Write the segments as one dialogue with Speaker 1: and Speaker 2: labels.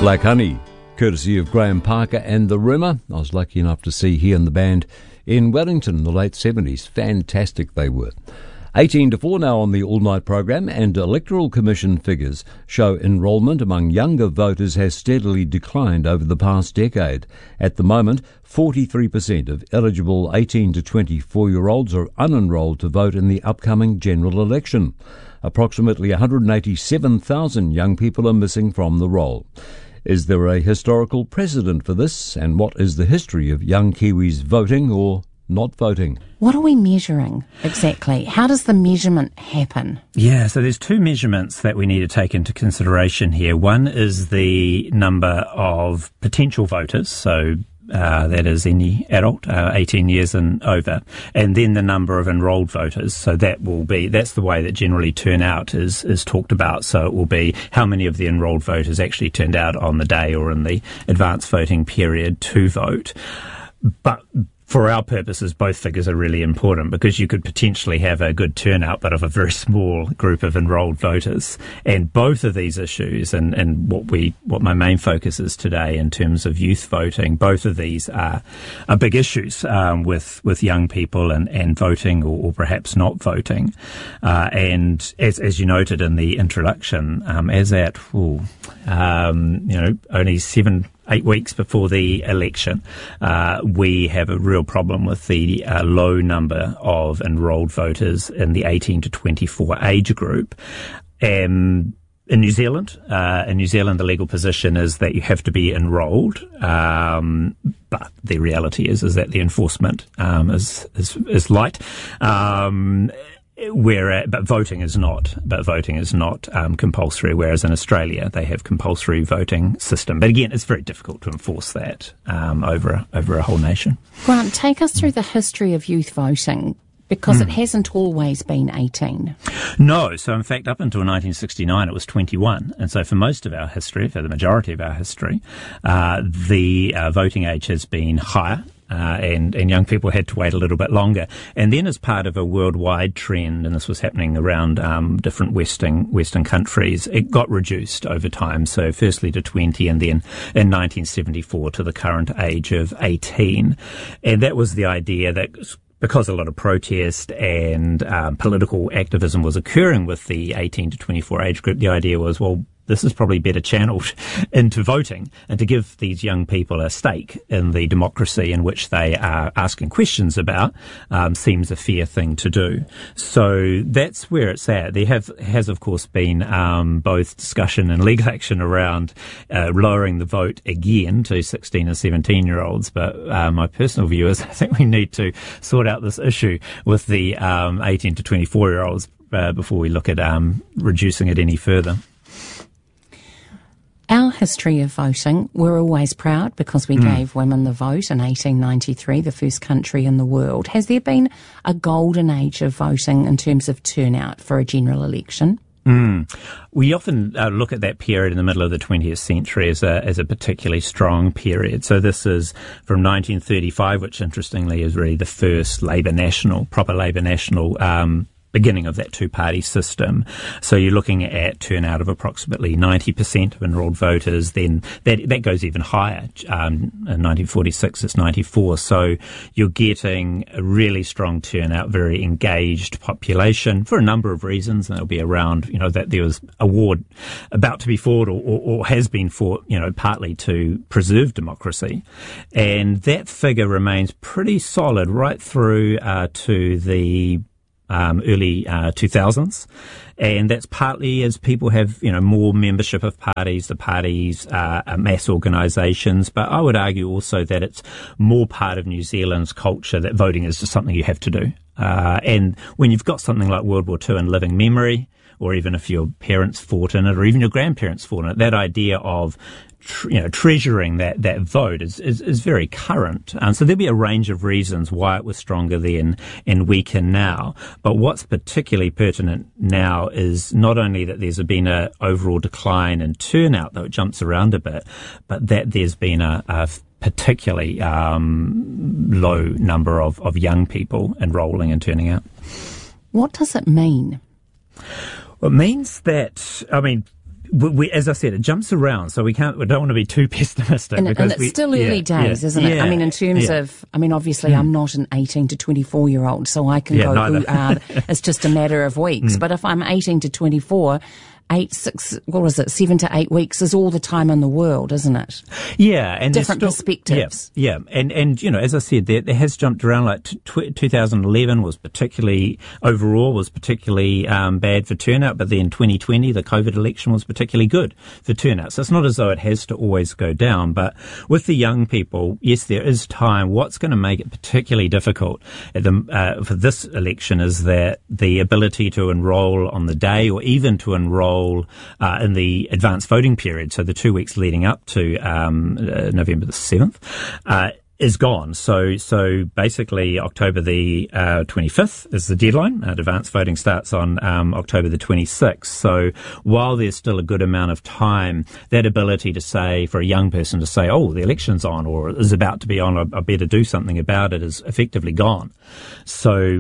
Speaker 1: Black Honey, courtesy of Graham Parker and The Rimmer. I was lucky enough to see he and the band in Wellington in the late 70s. Fantastic they were. 18 to 4 now on the all-night program, and Electoral Commission figures show enrolment among younger voters has steadily declined over the past decade. At the moment, 43% of eligible 18 to 24-year-olds are unenrolled to vote in the upcoming general election. Approximately 187,000 young people are missing from the roll. Is there a historical precedent for this, and what is the history of young Kiwis voting or not voting?
Speaker 2: What are we measuring exactly? How does the measurement happen?
Speaker 3: Yeah, so there's two measurements that we need to take into consideration here. One is the number of potential voters, so that is any adult, 18 years and over, and then the number of enrolled voters. So that's the way that generally turnout is talked about. So it will be how many of the enrolled voters actually turned out on the day or in the advanced voting period to vote. But for our purposes, both figures are really important because you could potentially have a good turnout but of a very small group of enrolled voters. And both of these issues and what my main focus is today in terms of youth voting, both of these are big issues with young people and voting or perhaps not voting. And as you noted in the introduction, as at only 8 weeks before the election, we have a real problem with the low number of enrolled voters in the 18 to 24 age group. In New Zealand, the legal position is that you have to be enrolled, but the reality is that the enforcement is light. But voting is not compulsory, whereas in Australia they have compulsory voting system. But again, it's very difficult to enforce that over a whole nation.
Speaker 2: Grant, take us through the history of youth voting, because it hasn't always been 18.
Speaker 3: No, so in fact up until 1969 it was 21, and so for most of our history, for the majority of our history, the voting age has been higher. And young people had to wait a little bit longer. And then as part of a worldwide trend, and this was happening around different Western countries, it got reduced over time. So firstly to 20 and then in 1974 to the current age of 18. And that was the idea that because a lot of protest and political activism was occurring with the 18 to 24 age group, the idea was, well, this is probably better channeled into voting, and to give these young people a stake in the democracy in which they are asking questions about seems a fair thing to do. So that's where it's at. There has of course been both discussion and legal action around lowering the vote again to 16 and 17-year-olds, but my personal view is I think we need to sort out this issue with the 18 to 24-year-olds before we look at reducing it any further.
Speaker 2: Our history of voting, we're always proud because we gave women the vote in 1893, the first country in the world. Has there been a golden age of voting in terms of turnout for a general election?
Speaker 3: We often look at that period in the middle of the 20th century as a particularly strong period. So this is from 1935, which interestingly is really the first proper Labour National beginning of that two-party system. So you're looking at turnout of approximately 90% of enrolled voters. Then that goes even higher. In 1946, it's 94. So you're getting a really strong turnout, very engaged population for a number of reasons. And it'll be around, that there was a war about to be fought or has been fought, partly to preserve democracy. And that figure remains pretty solid right through to the early 2000s, and that's partly as people have more membership of parties. The parties are mass organisations, but I would argue also that it's more part of New Zealand's culture that voting is just something you have to do. And when you've got something like World War II in living memory, or even if your parents fought in it, or even your grandparents fought in it, that idea of treasuring that vote is very current. So there'll be a range of reasons why it was stronger then and weaker now. But what's particularly pertinent now is not only that there's been an overall decline in turnout, though it jumps around a bit, but that there's been a particularly low number of young people enrolling and turning out.
Speaker 2: What does it mean?
Speaker 3: Well, it means that, as I said, it jumps around, so we don't want to be too pessimistic.
Speaker 2: And it's still early days, isn't it? I mean, in terms of, obviously I'm not an 18 to 24-year-old, so I can go, it's just a matter of weeks. But if I'm 18 to 24, 7 to 8 weeks is all the time in the world, isn't it?
Speaker 3: Yeah, and
Speaker 2: different perspectives.
Speaker 3: Yeah, and as I said, there has jumped around. Like 2011 was particularly bad for turnout, but then 2020, the COVID election, was particularly good for turnout. So it's not as though it has to always go down, but with the young people, yes, there is time. What's going to make it particularly difficult for this election is that the ability to enrol on the day, or even to enrol in the advanced voting period, so the 2 weeks leading up to November the 7th, is gone. So basically October the 25th is the deadline. Advanced voting starts on October the 26th. So while there's still a good amount of time, that ability to say, for a young person to say, oh, the election's on or is about to be on, I better do something about it, is effectively gone. So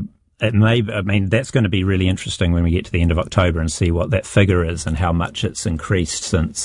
Speaker 3: that's going to be really interesting when we get to the end of October and see what that figure is and how much it's increased since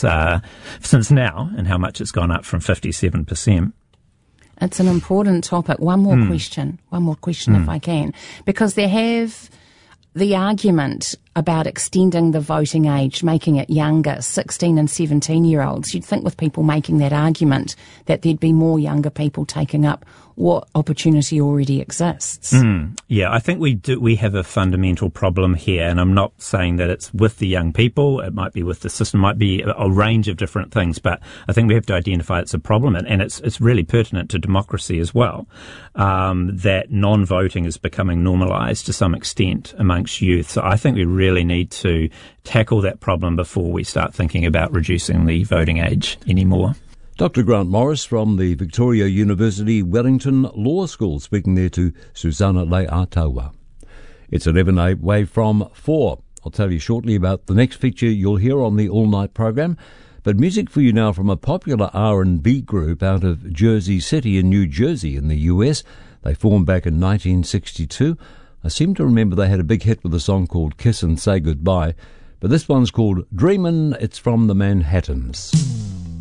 Speaker 3: now, and how much it's gone up from 57%.
Speaker 2: It's an important topic. One more question if I can, because they have the argument about extending the voting age, making it younger, 16 and 17-year-olds. You'd think with people making that argument that there'd be more younger people taking up what opportunity already exists.
Speaker 3: Yeah, I think we have a fundamental problem here, and I'm not saying that it's with the young people. It might be with the system, might be a range of different things, but I think we have to identify it's a problem, and it's really pertinent to democracy as well, that non-voting is becoming normalised to some extent amongst youth. So I think we really need to tackle that problem before we start thinking about reducing the voting age anymore.
Speaker 1: Dr. Grant Morris from the Victoria University Wellington Law School, speaking there to Susanna Le'ataua. It's 11 away from 4. I'll tell you shortly about the next feature you'll hear on the all-night program. But music for you now from a popular R&B group out of Jersey City in New Jersey in the US. They formed back in 1962. I seem to remember they had a big hit with a song called Kiss and Say Goodbye. But this one's called Dreamin'. It's from the Manhattans.